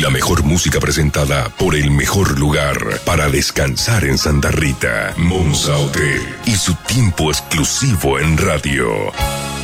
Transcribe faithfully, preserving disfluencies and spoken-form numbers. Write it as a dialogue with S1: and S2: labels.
S1: La mejor música presentada por el mejor lugar para descansar en Santa Rita, Monza Hotel, y su tiempo exclusivo en radio.